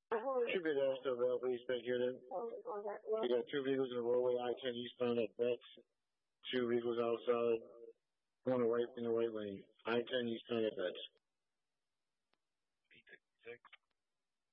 Should be there still well, please, thank you. Then. You got two vehicles in the roadway, I-10 eastbound at Bex. Two vehicles outside, going right in the right lane. I-10 eastbound at Bex.